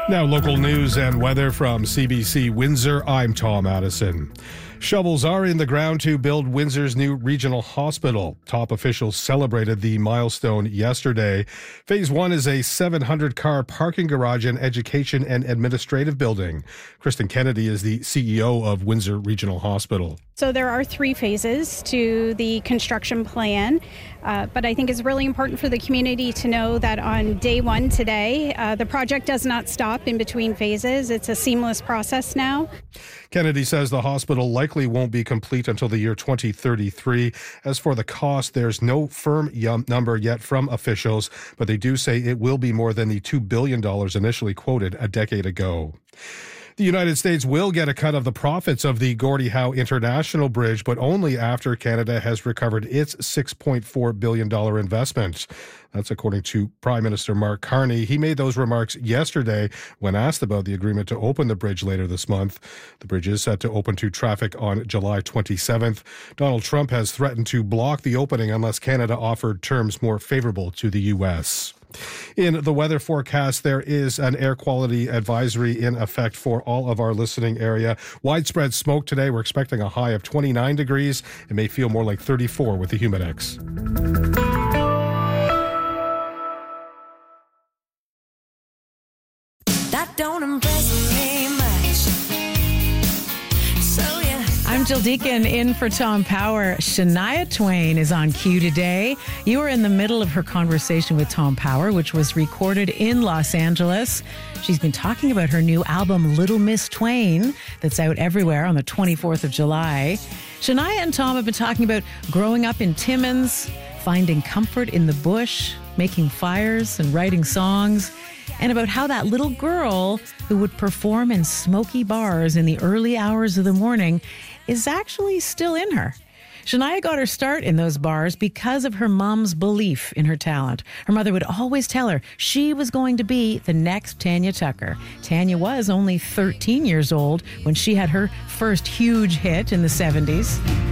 Now, local news and weather from CBC Windsor. I'm Tom Addison. Shovels are in the ground to build Windsor's new regional hospital. Top officials celebrated the milestone yesterday. Phase 1 is a 700-car parking garage and education and administrative building. Kristen Kennedy is the CEO of Windsor Regional Hospital. So there are 3 phases to the construction plan, but I think it's really important for the community to know that on day 1 today, the project does not stop in between phases. It's a seamless process now. Kennedy says the hospital likely won't be complete until the year 2033. As for the cost, there's no firm number yet from officials, but they do say it will be more than the $2 billion initially quoted a decade ago. The United States will get a cut of the profits of the Gordie Howe International Bridge, but only after Canada has recovered its $6.4 billion investment. That's according to Prime Minister Mark Carney. He made those remarks yesterday when asked about the agreement to open the bridge later this month. The bridge is set to open to traffic on July 27th. Donald Trump has threatened to block the opening unless Canada offered terms more favorable to the U.S. In the weather forecast, there is an air quality advisory in effect for all of our listening area. Widespread smoke today. We're expecting a high of 29 degrees. It may feel more like 34 with the Humidex. That don't impress me much. So yeah. I'm Jill Deacon in for Tom Power. Shania Twain is on cue today. You were in the middle of her conversation with Tom Power, which was recorded in Los Angeles. She's been talking about her new album, Little Miss Twain, that's out everywhere on the 24th of July. Shania and Tom have been talking about growing up in Timmins, finding comfort in the bush, making fires and writing songs, and about how that little girl who would perform in smoky bars in the early hours of the morning is actually still in her. Shania got her start in those bars because of her mom's belief in her talent. Her mother would always tell her she was going to be the next Tanya Tucker. Tanya was only 13 years old when she had her first huge hit in the 70s.